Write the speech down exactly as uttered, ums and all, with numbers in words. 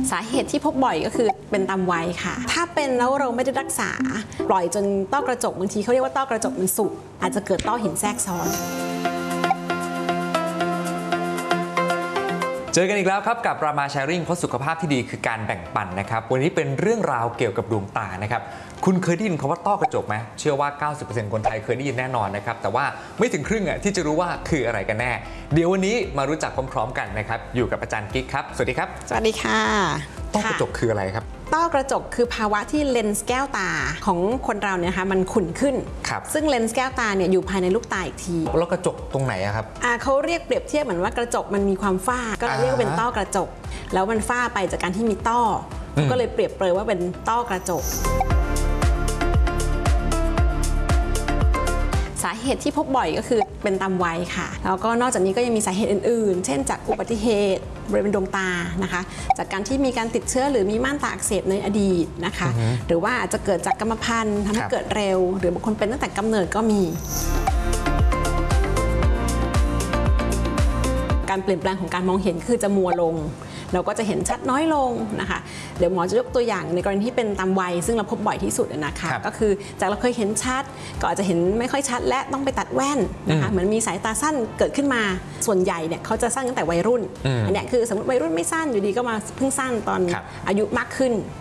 สาเหตุที่พบบ่อยก็คือเป็นตามวัยค่ะถ้าเป็นแล้วเราไม่ได้รักษาปล่อยจนต้อกระจกบางทีเขาเรียกว่าต้อกระจกมันสุกอาจจะเกิดต้อหินแทรกซ้อนเจอกันอีกแล้วครับกับรามาแชร์ริ่งเพราะสุขภาพที่ดีคือการแบ่งปันนะครับวันนี้เป็นเรื่องราวเกี่ยวกับดวงตานะครับคุณเคยได้ยินคำว่าต้อกระจกไหมเชื่อว่า เก้าสิบเปอร์เซ็นต์ คนไทยเคยได้ยินแน่นอนนะครับแต่ว่าไม่ถึงครึ่งอ่ะที่จะรู้ว่าคืออะไรกันแน่เดี๋ยววันนี้มารู้จักพร้อมๆกันนะครับอยู่กับอาจารย์กิ๊กครับสวัสดีครับสวัสดีค่ะต้อกระจกคืออะไรครับต้อกระจกคือภาวะที่เลนส์แก้วตาของคนเราเนี่ยนะคะมันขุ่นขึ้นซึ่งเลนส์แก้วตาเนี่ยอยู่ภายในลูกตาอีกทีแล้วกระจกตรงไหนครับเขาเรียกเปรียบเทียบเหมือนว่ากระจกมันมีความฝ้าก็เรียกว่าเป็นต้อกระจกแล้วมันฝ้าไปจากการที่มีต้อก็เลยเปรียบเปรยว่าเป็นต้อกระจกสาเหตุที่พบบ่อยก็คือเป็นตามวัยค่ะแล้วก็นอกจากนี้ก็ยังมีสาเหตุอื่นๆเช่นจากอุบัติเหตุบริเวณดวงตานะคะจากการที่มีการติดเชื้อหรือมีม่านตาอักเสบในอดีตนะคะหรือว่าอาจจะเกิดจากกรรมพันธุ์ทำให้เกิดเร็วหรือบางคนเป็นตั้งแต่กำเนิดก็มีการเปลี่ยนแปลงของการมองเห็นคือจะมัวลงเราก็จะเห็นชัดน้อยลงนะคะเดี๋ยวหมอจะยกตัวอย่างในกรณีที่เป็นตามวัยซึ่งเราพบบ่อยที่สุดนะคะก็คือจากเราเคยเห็นชัดก็อาจจะเห็นไม่ค่อยชัดและต้องไปตัดแว่นนะคะเหมือนมีสายตาสั้นเกิดขึ้นมาส่วนใหญ่เนี่ยเขาจะสั้นตั้งแต่วัยรุ่นอันนี้คือสมมติวัยรุ่นไม่สั้นอยู่ดีก็มาเพิ่งสั้นตอนอายุมากขึ้น